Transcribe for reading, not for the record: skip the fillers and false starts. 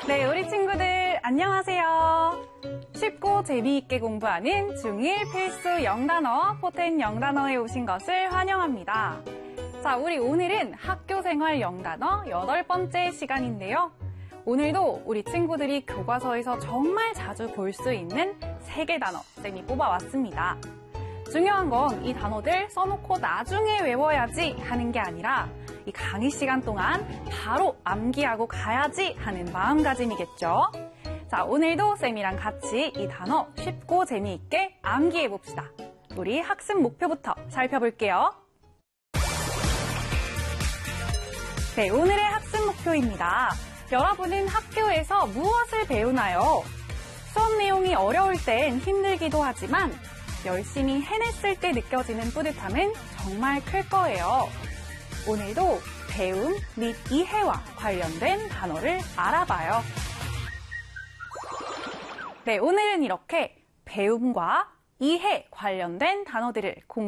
네, 우리 친구들 안녕하세요. 쉽고 재미있게 공부하는 중1 필수 영단어 포텐 영단어에 오신 것을 환영합니다. 자, 우리 오늘은 학교생활 영단어 8번째 시간인데요. 오늘도 우리 친구들이 교과서에서 정말 자주 볼 수 있는 3개 단어 쌤이 뽑아왔습니다. 중요한 건 이 단어들 써놓고 나중에 외워야지 하는 게 아니라 이 강의 시간 동안 바로 암기하고 가야지 하는 마음가짐이겠죠. 자, 오늘도 쌤이랑 같이 이 단어 쉽고 재미있게 암기해봅시다. 우리 학습 목표부터 살펴볼게요. 네, 오늘의 학습 목표입니다. 여러분은 학교에서 무엇을 배우나요? 수업 내용이 어려울 땐 힘들기도 하지만 열심히 해냈을 때 느껴지는 뿌듯함은 정말 클 거예요. 오늘도 배움 및 이해와 관련된 단어를 알아봐요. 네, 오늘은 이렇게 배움과 이해 관련된 단어들을